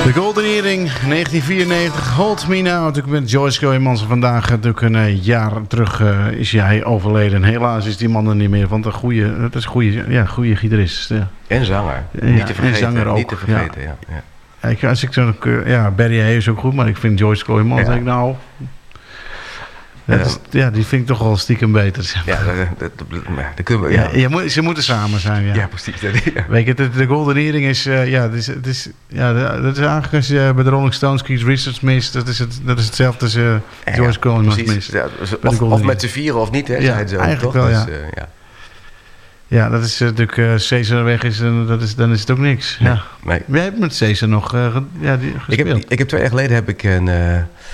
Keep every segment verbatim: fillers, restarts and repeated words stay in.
De Golden Earring, negentien vierennegentig, Hold Me Now. Natuurlijk met Joyce Kooijmans. Vandaag, natuurlijk een uh, jaar terug, uh, is hij overleden. Helaas is die man er niet meer, want een goede, dat is een goede, ja, goede gitarist. Ja. En zanger, Ja, niet te vergeten. en zanger ook. Niet te vergeten, ja. ja, ja. Ik, als ik zo, ja, Barry Hay is ook goed, maar ik vind Joyce Kooijmans, Ja. denk ik nou... Ja, dat is, ja, die vind ik toch wel stiekem beter. Zeg maar. Ja, dat, dat, dat, dat kunnen we... Ja, Ja, je moet, ze moeten samen zijn, ja. ja precies. Dat, ja. Weet je, de, de Golden Earring is, uh, ja, dat is, het is, ja, dat is eigenlijk als je bij de Rolling Stones Keith Richards mist, dat is, het, dat is hetzelfde als uh, George Coleman mist. Ja, of, of met z'n vieren of niet, hè, ja, zei het zo, eigenlijk toch? wel, ja. Dus, uh, ja. Ja, dat is uh, natuurlijk, uh, Cesar weg is, en dat is, dan is het ook niks. Nee, Ja. nee. Jij hebt met Cesar nog uh, ge, ja, die, gespeeld. Ik heb, ik heb twee jaar geleden heb ik, een, uh,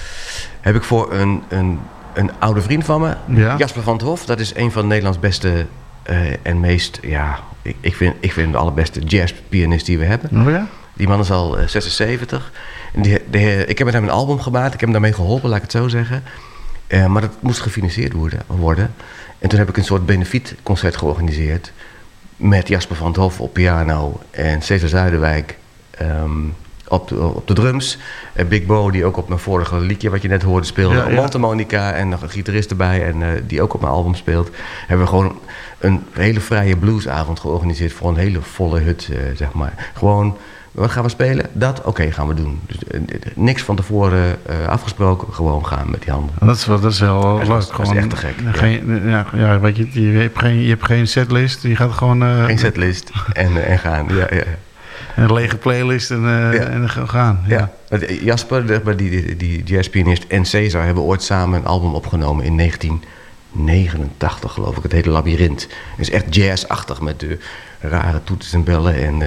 heb ik voor een, een, een oude vriend van me, Ja. Jasper van 't Hof, dat is een van Nederlands beste uh, en meest, ja, ik, ik, vind, ik vind hem de allerbeste jazzpianist die we hebben. Oh ja? Die man is al uh, zesenzeventig. En die, de, ik heb met hem een album gemaakt. Ik heb hem daarmee geholpen, laat ik het zo zeggen. Uh, maar dat moest gefinancierd worden, worden. En toen heb ik een soort benefietconcert georganiseerd. Met Jasper van 't Hof op piano. En Cesar Zuiderwijk um, op, de, op de drums. En Big Bo, die ook op mijn vorige liedje wat je net hoorde speelde. Ja, ja. Mondharmonica en nog een gitarist erbij. En uh, die ook op mijn album speelt. Hebben we gewoon een hele vrije bluesavond georganiseerd. Voor een hele volle hut, uh, zeg maar. Gewoon... Wat gaan we spelen? Dat? Oké, okay, gaan we doen. Dus, uh, niks van tevoren uh, afgesproken. Gewoon gaan met die handen. Dat is wel, dat is wel Dat is- leuk. dat is Gewoon, echt te gek, ja. Geen, ja, ja, weet je, je hebt geen, je hebt geen setlist. Je gaat gewoon... Uh, Geen setlist en, uh, en gaan. Ja, ja. een lege playlist en, uh, Ja. en dan gaan. Ja. Ja. Want Jasper, de, die, die, die jazzpianist, en Cesar hebben ooit samen een album opgenomen in negentien negenentachtig, geloof ik. Het heette Labyrinth. Het is echt jazzachtig met de rare toetsen en bellen. En,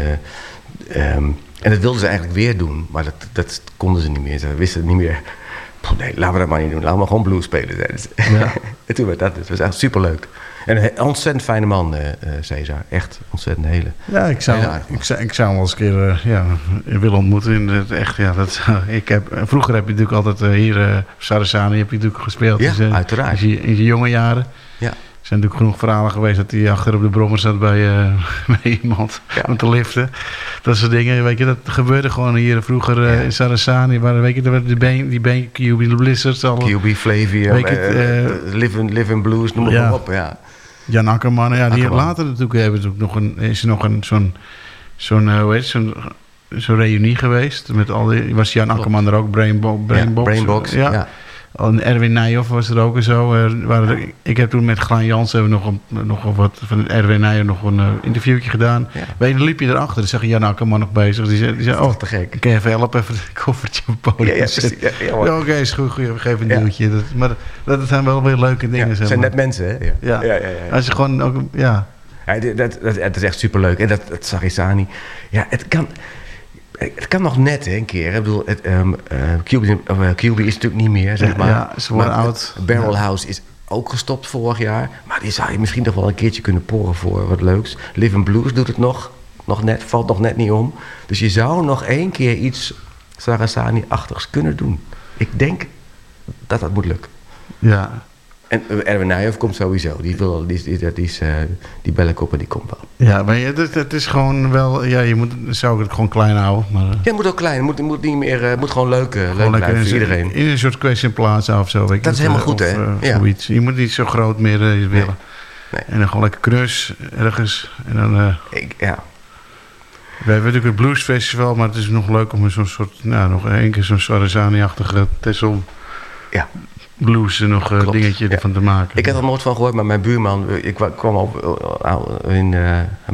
uh, um, en dat wilden ze eigenlijk weer doen, maar dat, dat konden ze niet meer. Ze wisten het niet meer. Poh, nee, laten we dat maar niet doen. Laten we gewoon blues spelen, zeiden ze. Ja. En toen werd dat. Het was echt superleuk. En een ontzettend fijne man, uh, uh, Cesar. Echt ontzettend hele. Ja, ik zou, Heel aardig. ik zou, ik zou hem wel eens een keer uh, ja, willen ontmoeten. In het echt, ja, dat, ik heb, vroeger heb je natuurlijk altijd uh, hier, uh, Sarasani heb je natuurlijk gespeeld. Ja, dus, uh, uiteraard. In je, in je jonge jaren. Ja. Er zijn natuurlijk genoeg verhalen geweest dat hij achter op de brommer zat bij, uh, bij iemand Ja. om te liften. Dat soort dingen, weet je, dat gebeurde gewoon hier vroeger uh, Ja. in Sarasani. Waar, weet je, er werden die been, die been, Q B, de Blizzards, alle, Q B, Flavium, Weet je het, uh, uh, Live, in, Live in Blues, noem maar ja. op. Ja. Jan Akkerman. Ja, die heeft Akkerman. later natuurlijk hebben ze ook nog een, is er nog een zo'n, zo'n, uh, hoe heet het, zo'n, zo'n reunie geweest. Met al die, was Jan Klopt. Akkerman er ook, Brainbo, Brainbox. Ja, Brainbox, Ja. ja. En Erwin Nijhoff was er ook en zo. Uh, waren er, ik heb toen met Glaan Jans hebben we nog, een, nog een wat van Erwin Nijhoff nog een uh, interviewtje gedaan. Ja. Weet je, dan liep je erachter. Dan zag je Jan Akkerman nog bezig. Die zei, die zei Dat is oh, te gek. ik kan je even helpen, even het koffertje op het podium Ja, ja, zetten. precies. Ja, ja, hoor. Ja, oké, is goed, goed. We geven een Ja. duwtje. Dat, maar dat, dat zijn wel weer leuke dingen. Ja, zeg het zijn maar. net mensen, hè? Ja. Ja. Ja, ja, ja, ja. Als je gewoon ook, ja... Ja, dat, dat, dat, dat is echt superleuk. En dat, dat Sarasani, ja, het kan, het kan nog net, hè, een keer. Hè. Ik bedoel, het, um, uh, Q B, uh, Q B is natuurlijk niet meer, zeg Ja, maar. ja, ze worden Maar oud. Barrel Ja. House is ook gestopt vorig jaar. Maar die zou je misschien toch wel een keertje kunnen porren voor wat leuks. Live in Blues doet het nog, nog net, valt nog net niet om. Dus je zou nog één keer iets Sarasani-achtigs kunnen doen. Ik denk dat dat moet lukken. Ja, En uh, Erwin Nijhoff komt sowieso. Die, wil, die, die, die, is, uh, die bellenkoppen, die komt wel. ja, maar je, het, het is gewoon wel... Ja, je moet, zou ik het gewoon klein houden. Maar, uh, Ja, het moet ook klein. Het moet, het moet, niet meer, uh, het moet gewoon leuk, uh, leuk gewoon lekker blijven in, voor een- iedereen. in een soort question plaza of zo. Weet je, Dat is of, helemaal uh, goed, of, hè? uh, Ja. zoiets. Je moet niet zo groot meer uh, willen. Nee. En dan gewoon lekker knus ergens. En dan... Uh, Ik, ja. we hebben natuurlijk het Blues Festival, maar het is nog leuk om zo'n soort... Nou, nog één keer zo'n Sarasani-achtige Tessel Ja. blues en nog een Klopt, dingetje ja. ervan te maken. Ik heb er nooit van gehoord, maar mijn buurman... Ik wa- kwam op uh, in... Uh,